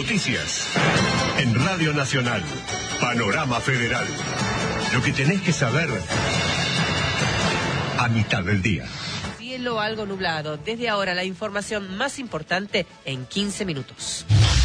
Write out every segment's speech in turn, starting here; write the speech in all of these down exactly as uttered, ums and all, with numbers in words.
Noticias. En Radio Nacional. Panorama Federal. Lo que tenés que saber a mitad del día. Cielo algo nublado. Desde ahora la información más importante en quince minutos.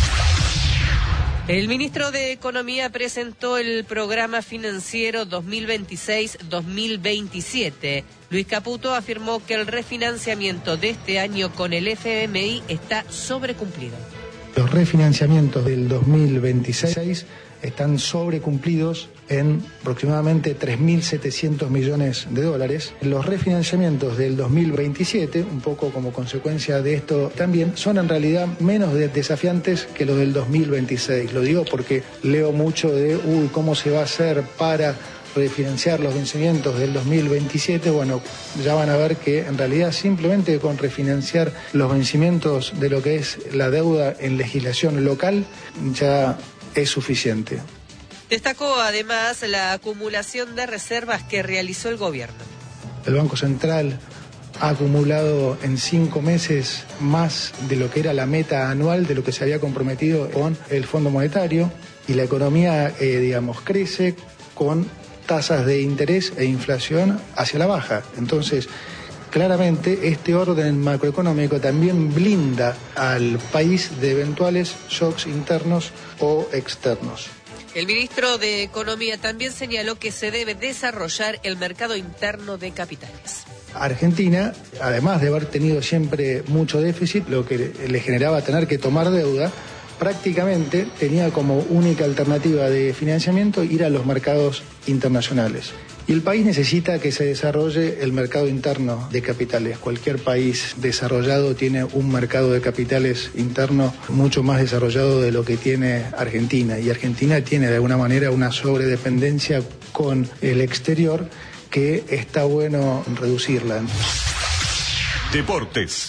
El ministro de Economía presentó el programa financiero dos mil veintiséis dos mil veintisiete. Luis Caputo afirmó que el refinanciamiento de este año con el F M I está sobrecumplido. Los refinanciamientos del dos mil veintiséis están sobrecumplidos en aproximadamente tres mil setecientos millones de dólares. Los refinanciamientos del dos mil veintisiete, un poco como consecuencia de esto también, son en realidad menos desafiantes que los del dos mil veintiséis. Lo digo porque leo mucho de, uy, ¿cómo se va a hacer para refinanciar los vencimientos del dos mil veintisiete? Bueno, ya van a ver que en realidad simplemente con refinanciar los vencimientos de lo que es la deuda en legislación local ya es suficiente. Destacó además la acumulación de reservas que realizó el gobierno. El Banco Central ha acumulado en cinco meses más de lo que era la meta anual de lo que se había comprometido con el Fondo Monetario, y la economía, eh, digamos, crece con tasas de interés e inflación hacia la baja. Entonces, claramente, este orden macroeconómico también blinda al país de eventuales shocks internos o externos. El ministro de Economía también señaló que se debe desarrollar el mercado interno de capitales. Argentina, además de haber tenido siempre mucho déficit, lo que le generaba tener que tomar deuda, prácticamente tenía como única alternativa de financiamiento ir a los mercados internacionales. Y el país necesita que se desarrolle el mercado interno de capitales. Cualquier país desarrollado tiene un mercado de capitales interno mucho más desarrollado de lo que tiene Argentina. Y Argentina tiene de alguna manera una sobredependencia con el exterior que está bueno reducirla. Deportes.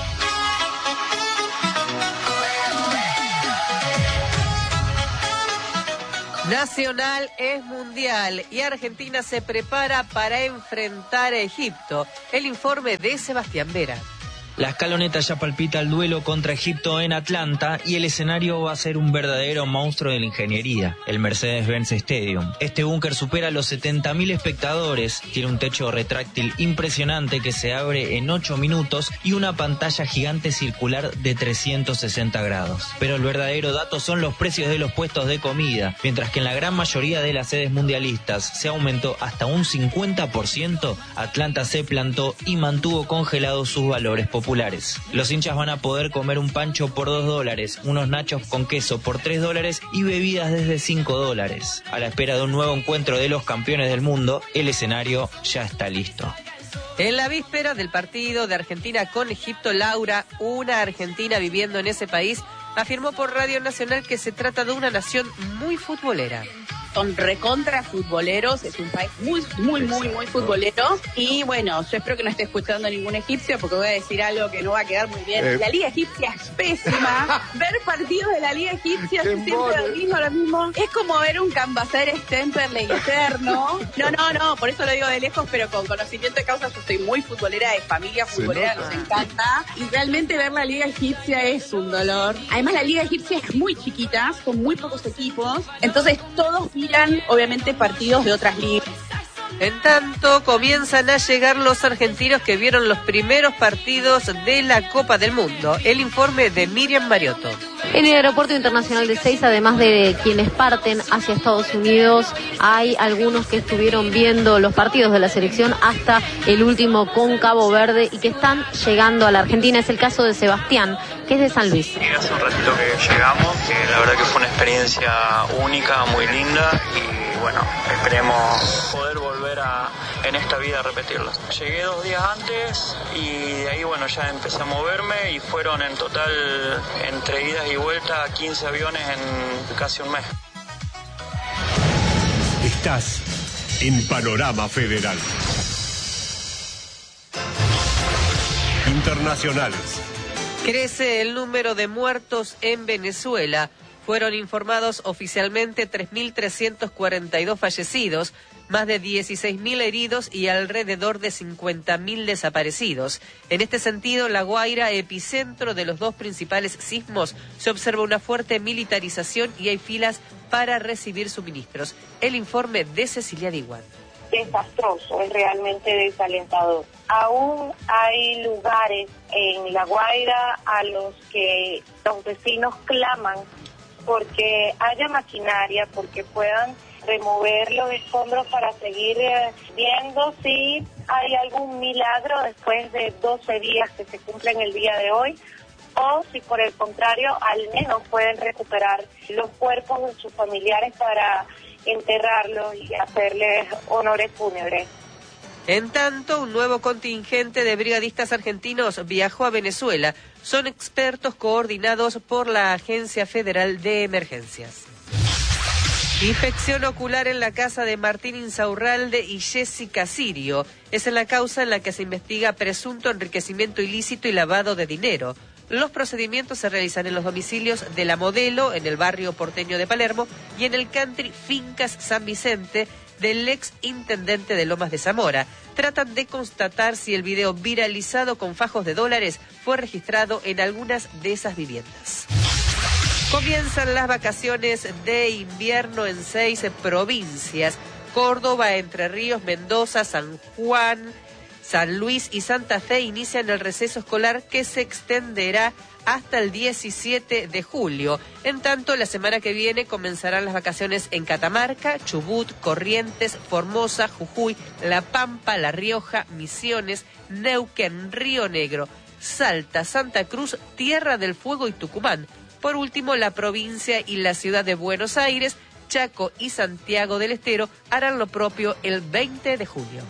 Nacional es mundial y Argentina se prepara para enfrentar a Egipto. El informe de Sebastián Vera. La escaloneta ya palpita el duelo contra Egipto en Atlanta y el escenario va a ser un verdadero monstruo de la ingeniería, el Mercedes-Benz Stadium. Este búnker supera los setenta mil espectadores, tiene un techo retráctil impresionante que se abre en ocho minutos y una pantalla gigante circular de trescientos sesenta grados. Pero el verdadero dato son los precios de los puestos de comida. Mientras que en la gran mayoría de las sedes mundialistas se aumentó hasta un cincuenta por ciento, Atlanta se plantó y mantuvo congelados sus valores populares. Los hinchas van a poder comer un pancho por dos dólares, unos nachos con queso por tres dólares y bebidas desde cinco dólares. A la espera de un nuevo encuentro de los campeones del mundo, el escenario ya está listo. En la víspera del partido de Argentina con Egipto, Laura, una argentina viviendo en ese país, afirmó por Radio Nacional que se trata de una nación muy futbolera. Son recontra futboleros, es un país muy, muy, muy, muy futbolero. Y bueno, yo espero que no esté escuchando ningún egipcio porque voy a decir algo que no va a quedar muy bien. Eh. La Liga Egipcia es pésima. Ver partidos de la Liga Egipcia es siempre lo mismo, lo mismo. Es como ver un Cambaceres Temperley eterno. No, no, no, por eso lo digo de lejos, pero con conocimiento de causa. Yo soy muy futbolera, de familia futbolera, nos encanta. Y realmente ver la Liga Egipcia es un dolor. Además, la Liga Egipcia es muy chiquita, con muy pocos equipos. Entonces, todos miran, obviamente, partidos de otras ligas. En tanto, comienzan a llegar los argentinos que vieron los primeros partidos de la Copa del Mundo. El informe de Miriam Mariotto. En el aeropuerto internacional de Ezeiza, además de quienes parten hacia Estados Unidos, hay algunos que estuvieron viendo los partidos de la selección hasta el último con Cabo Verde y que están llegando a la Argentina. Es el caso de Sebastián, que es de San Luis. Sí, hace un ratito que llegamos, que la verdad que fue una experiencia única, muy linda y bueno, esperemos poder volver a, en esta vida a repetirla. Llegué dos días antes y de ahí bueno ya empecé a moverme y fueron en total entre idas y vueltas quince aviones en casi un mes. Estás en Panorama Federal. Internacionales. Crece el número de muertos en Venezuela. Fueron informados oficialmente tres mil trescientos cuarenta y dos fallecidos, más de dieciséis mil heridos y alrededor de cincuenta mil desaparecidos. En este sentido, La Guaira, epicentro de los dos principales sismos, se observa una fuerte militarización y hay filas para recibir suministros. El informe de Cecilia Diguan. Desastroso, es realmente desalentador. Aún hay lugares en La Guaira a los que los vecinos claman porque haya maquinaria, porque puedan remover los escombros para seguir eh, viendo si hay algún milagro después de doce días que se cumplen el día de hoy, o si por el contrario al menos pueden recuperar los cuerpos de sus familiares para enterrarlos y hacerles honores fúnebres. En tanto, un nuevo contingente de brigadistas argentinos viajó a Venezuela. Son expertos coordinados por la Agencia Federal de Emergencias. Infección ocular en la casa de Martín Insaurralde y Jessica Sirio. Es en la causa en la que se investiga presunto enriquecimiento ilícito y lavado de dinero. Los procedimientos se realizan en los domicilios de La Modelo, en el barrio porteño de Palermo, y en el country Fincas San Vicente del ex intendente de Lomas de Zamora. Tratan de constatar si el video viralizado con fajos de dólares fue registrado en algunas de esas viviendas. Comienzan las vacaciones de invierno en seis provincias: Córdoba, Entre Ríos, Mendoza, San Juan, San Luis y Santa Fe inician el receso escolar que se extenderá hasta el diecisiete de julio. En tanto, la semana que viene comenzarán las vacaciones en Catamarca, Chubut, Corrientes, Formosa, Jujuy, La Pampa, La Rioja, Misiones, Neuquén, Río Negro, Salta, Santa Cruz, Tierra del Fuego y Tucumán. Por último, la provincia y la ciudad de Buenos Aires, Chaco y Santiago del Estero harán lo propio el veinte de julio.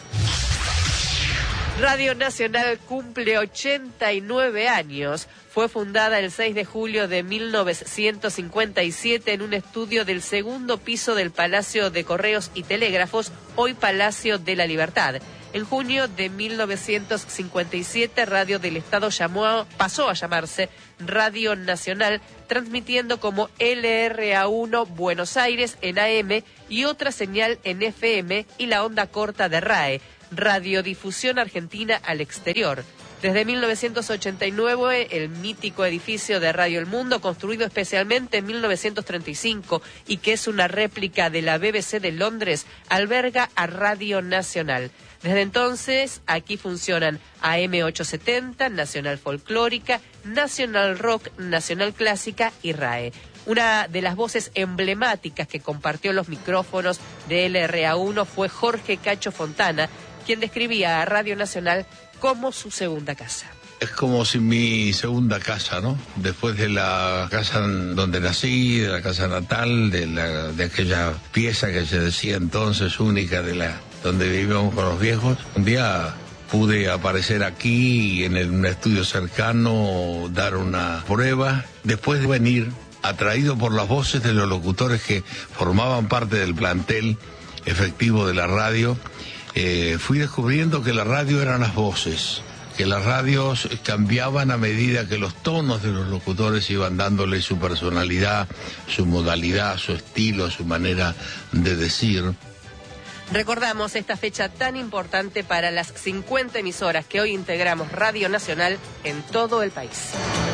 Radio Nacional cumple ochenta y nueve años. Fue fundada el seis de julio de mil novecientos cincuenta y siete en un estudio del segundo piso del Palacio de Correos y Telégrafos, hoy Palacio de la Libertad. En junio de mil novecientos cincuenta y siete, Radio del Estado llamó, pasó a llamarse Radio Nacional, transmitiendo como L R A uno Buenos Aires en A M y otra señal en F M y la onda corta de R A E, Radiodifusión Argentina al Exterior. Desde mil novecientos ochenta y nueve, el mítico edificio de Radio El Mundo, construido especialmente en mil novecientos treinta y cinco y que es una réplica de la B B C de Londres, alberga a Radio Nacional. Desde entonces, aquí funcionan A M ochocientos setenta, Nacional Folclórica, Nacional Rock, Nacional Clásica y R A E. Una de las voces emblemáticas que compartió los micrófonos de L R A uno fue Jorge Cacho Fontana, quien describía a Radio Nacional como su segunda casa. Es como si mi segunda casa, ¿no? Después de la casa donde nací, de la casa natal, de la de aquella pieza que se decía entonces única, de la donde vivíamos con los viejos. Un día pude aparecer aquí en el, un estudio cercano, dar una prueba, después de venir atraído por las voces de los locutores que formaban parte del plantel efectivo de la radio. Eh, fui descubriendo que la radio eran las voces, que las radios cambiaban a medida que los tonos de los locutores iban dándole su personalidad, su modalidad, su estilo, su manera de decir. Recordamos esta fecha tan importante para las cincuenta emisoras que hoy integramos Radio Nacional en todo el país.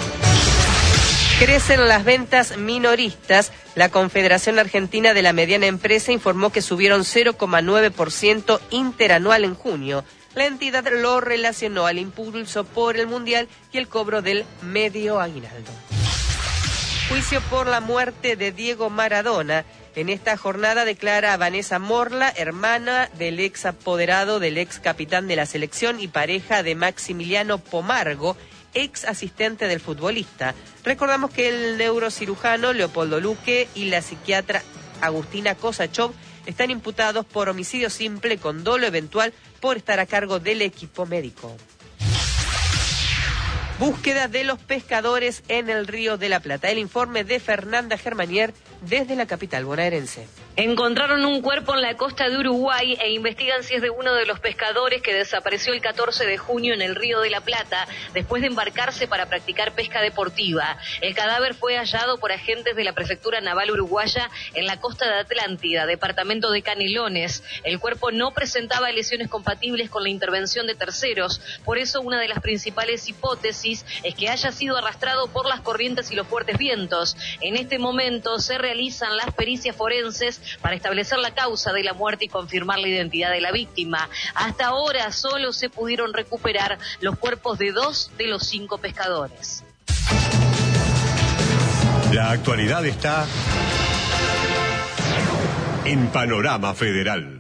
Crecen las ventas minoristas. La Confederación Argentina de la Mediana Empresa informó que subieron cero coma nueve por ciento interanual en junio. La entidad lo relacionó al impulso por el Mundial y el cobro del medio aguinaldo. Juicio por la muerte de Diego Maradona. En esta jornada declara a Vanessa Morla, hermana del ex apoderado del ex capitán de la selección y pareja de Maximiliano Pomargo, ex asistente del futbolista. Recordamos que el neurocirujano Leopoldo Luque y la psiquiatra Agustina Kosachov están imputados por homicidio simple con dolo eventual por estar a cargo del equipo médico. Búsqueda de los pescadores en el Río de la Plata. El informe de Fernanda Germanier desde la capital bonaerense. Encontraron un cuerpo en la costa de Uruguay e investigan si es de uno de los pescadores que desapareció el catorce de junio en el Río de la Plata después de embarcarse para practicar pesca deportiva. El cadáver fue hallado por agentes de la Prefectura Naval Uruguaya en la costa de Atlántida, departamento de Canelones. El cuerpo no presentaba lesiones compatibles con la intervención de terceros, por eso una de las principales hipótesis es que haya sido arrastrado por las corrientes y los fuertes vientos. En este momento se realizan las pericias forenses para establecer la causa de la muerte y confirmar la identidad de la víctima. Hasta ahora solo se pudieron recuperar los cuerpos de dos de los cinco pescadores. La actualidad está en Panorama Federal.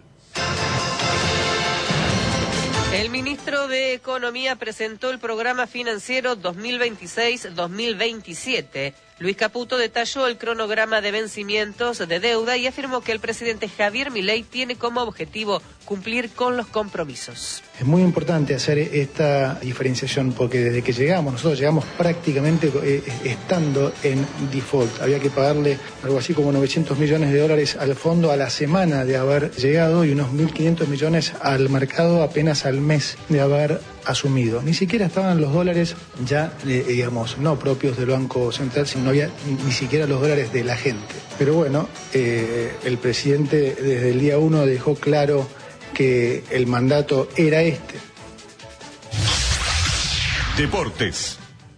El ministro de Economía presentó el programa financiero dos mil veintiséis dos mil veintisiete. Luis Caputo detalló el cronograma de vencimientos de deuda y afirmó que el presidente Javier Milei tiene como objetivo cumplir con los compromisos. Es muy importante hacer esta diferenciación porque desde que llegamos, nosotros llegamos prácticamente eh, estando en default. Había que pagarle algo así como novecientos millones de dólares al fondo a la semana de haber llegado y unos mil quinientos millones al mercado apenas al mes de haber asumido. Ni siquiera estaban los dólares ya, eh, digamos, no propios del Banco Central, sino no había ni, ni siquiera los dólares de la gente. Pero bueno, eh, el presidente desde el día uno dejó claro que el mandato era este. Deportes.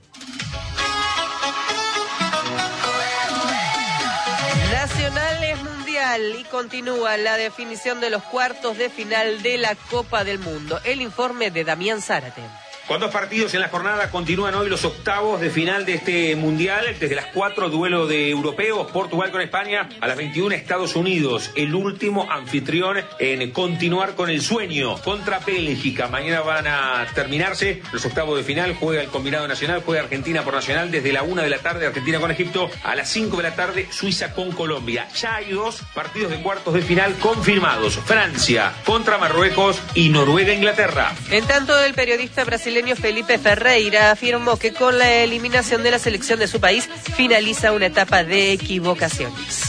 Nacional es mundial y continúa la definición de los cuartos de final de la Copa del Mundo. El informe de Damián Zárate. Con dos partidos en la jornada continúan hoy los octavos de final de este mundial. Desde las cuatro, duelo de europeos, Portugal con España. A las veintiuna, Estados Unidos, el último anfitrión en continuar con el sueño contra Bélgica. Mañana van a terminarse los octavos de final. Juega el combinado nacional, juega Argentina por Nacional desde la una de la tarde, Argentina con Egipto. A las cinco de la tarde, Suiza con Colombia. Ya hay dos partidos de cuartos de final confirmados. Francia contra Marruecos y Noruega-Inglaterra. En tanto, el periodista brasileño Felipe Ferreira afirmó que con la eliminación de la selección de su país finaliza una etapa de equivocaciones.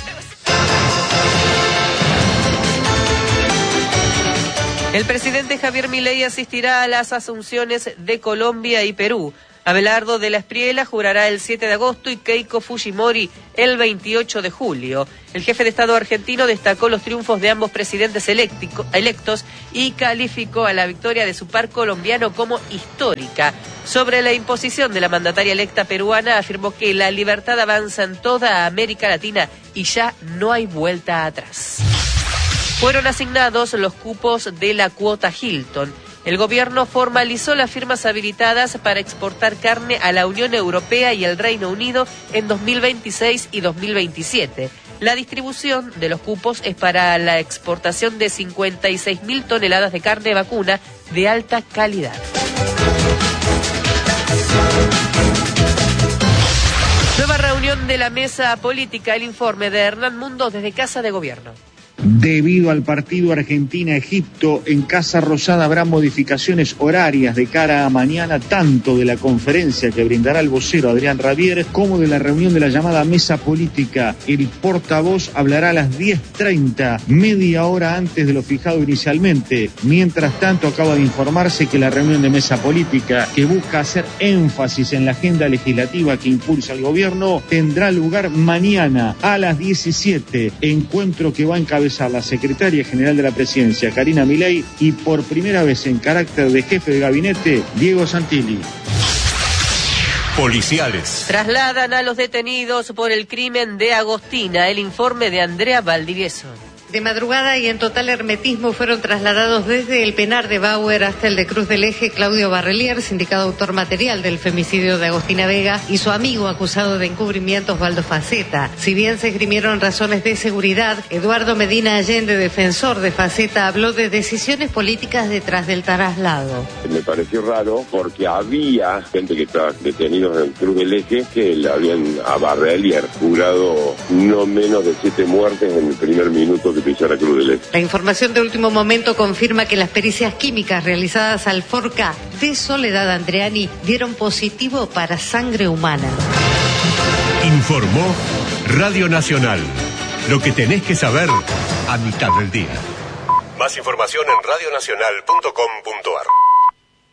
El presidente Javier Milei asistirá a las asunciones de Colombia y Perú. Abelardo de la Espriella jurará el siete de agosto y Keiko Fujimori el veintiocho de julio. El jefe de Estado argentino destacó los triunfos de ambos presidentes eléctico, electos y calificó a la victoria de su par colombiano como histórica. Sobre la imposición de la mandataria electa peruana, afirmó que la libertad avanza en toda América Latina y ya no hay vuelta atrás. Fueron asignados los cupos de la cuota Hilton. El gobierno formalizó las firmas habilitadas para exportar carne a la Unión Europea y el Reino Unido en dos mil veintiséis y dos mil veintisiete. La distribución de los cupos es para la exportación de cincuenta y seis mil toneladas de carne vacuna de alta calidad. Nueva reunión de la mesa política, el informe de Hernán Mundo desde Casa de Gobierno. Debido al partido Argentina-Egipto, en Casa Rosada habrá modificaciones horarias de cara a mañana, tanto de la conferencia que brindará el vocero Adrián Rabier, como de la reunión de la llamada mesa política. El portavoz hablará a las diez treinta, media hora antes de lo fijado inicialmente. Mientras tanto, acaba de informarse que la reunión de mesa política, que busca hacer énfasis en la agenda legislativa que impulsa el gobierno, tendrá lugar mañana a las diecisiete, encuentro que va a encabezar la secretaria general de la presidencia, Karina Milei, y por primera vez en carácter de jefe de gabinete, Diego Santilli. Policiales. Trasladan a los detenidos por el crimen de Agostina, el informe de Andrea Valdivieso. De madrugada y en total hermetismo fueron trasladados desde el penar de Bauer hasta el de Cruz del Eje Claudio Barrelier, sindicado autor material del femicidio de Agostina Vega, y su amigo acusado de encubrimiento Osvaldo Faceta. Si bien se esgrimieron razones de seguridad, Eduardo Medina Allende, defensor de Faceta, habló de decisiones políticas detrás del traslado. Me pareció raro porque había gente que estaba detenidos en Cruz del Eje que le habían a Barrelier jurado no menos de siete muertes en el primer minuto que pisó la Cruz del Eje. La información de último momento confirma que las pericias químicas realizadas al Forca de Soledad Andreani dieron positivo para sangre humana. Informó Radio Nacional. Lo que tenés que saber a mitad del día. Más información en radionacional punto com punto ar.